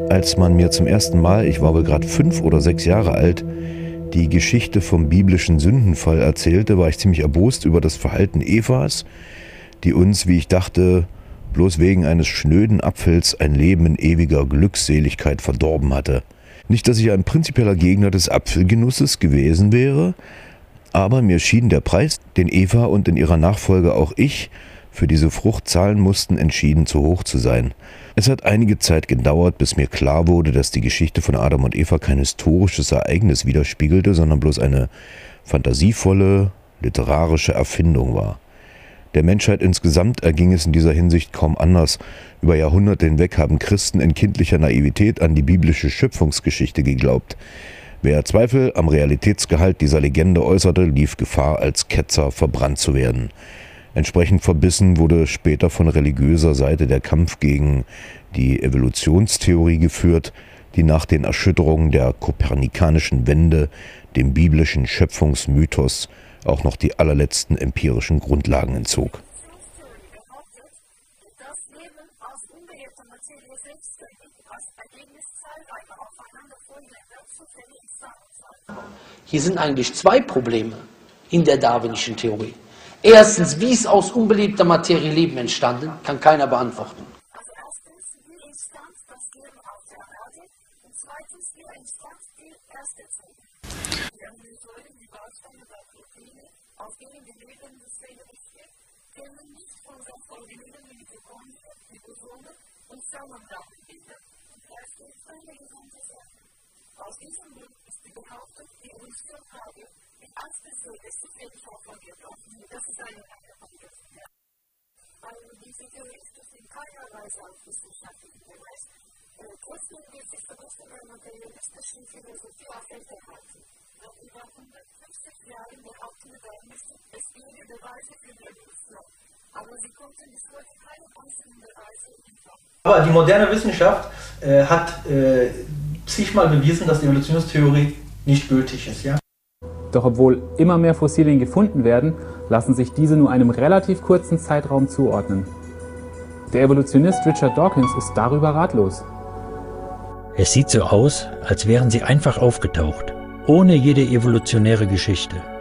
Als man mir zum ersten Mal, ich war wohl gerade 5 oder 6 Jahre alt, die Geschichte vom biblischen Sündenfall erzählte, war ich ziemlich erbost über das Verhalten Evas, die uns, wie ich dachte, bloß wegen eines schnöden Apfels ein Leben in ewiger Glückseligkeit verdorben hatte. Nicht, dass ich ein prinzipieller Gegner des Apfelgenusses gewesen wäre, aber mir schien der Preis, den Eva und in ihrer Nachfolge auch ich für diese Frucht zahlen mussten, entschieden zu hoch zu sein. Es hat einige Zeit gedauert, bis mir klar wurde, dass die Geschichte von Adam und Eva kein historisches Ereignis widerspiegelte, sondern bloß eine fantasievolle, literarische Erfindung war. Der Menschheit insgesamt erging es in dieser Hinsicht kaum anders. Über Jahrhunderte hinweg haben Christen in kindlicher Naivität an die biblische Schöpfungsgeschichte geglaubt. Wer Zweifel am Realitätsgehalt dieser Legende äußerte, lief Gefahr, als Ketzer verbrannt zu werden. Entsprechend verbissen wurde später von religiöser Seite der Kampf gegen die Evolutionstheorie geführt, die nach den Erschütterungen der kopernikanischen Wende dem biblischen Schöpfungsmythos auch noch die allerletzten empirischen Grundlagen entzog. Hier sind eigentlich zwei Probleme in der darwinischen Theorie. Erstens, wie ist aus unbelebter Materie Leben entstanden? Kann keiner beantworten. Also erstens, wie entstand das Leben auf der Erde? Und zweitens, wie entstand die erste Zelle? Die Aminosäuren, die Bausteine der Proteine, auf denen die lebende Zelle besteht, können nicht von den Organismen wie Mitochondrien, Ribosome und Zellmembranen. Und das ist eine gesamte Sache. Aus diesem Grund ist die Behauptung, die uns zur Frage, die erste Zelle ist auf jeden Fall von dir drauf. Das ist eine Frage. Also diese Theorie ist in keiner Weise auf wissenschaftlichen Beweis. Trotzdem wird sich von der materialistischen Philosophie aufrechterhalten. Nach über 150 Jahren behaupten Modernisten, es gebe Beweise für die Evolution. Aber sie konnten bis heute keine einzelnen Beweise liefern. Aber die moderne Wissenschaft hat zigmal bewiesen, dass die Evolutionstheorie nicht gültig ist. Ja? Doch obwohl immer mehr Fossilien gefunden werden, lassen sich diese nur einem relativ kurzen Zeitraum zuordnen. Der Evolutionist Richard Dawkins ist darüber ratlos. Es sieht so aus, als wären sie einfach aufgetaucht, ohne jede evolutionäre Geschichte.